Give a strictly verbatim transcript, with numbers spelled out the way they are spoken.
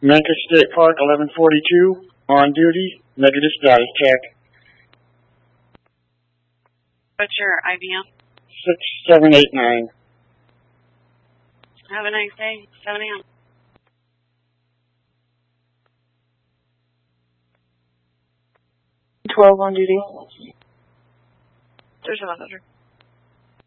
Memphis State Park, eleven forty-two, on duty, negative status check. What's your I B M? six seven eight nine. Have a nice day. seven A M twelve on duty. There's one hundred.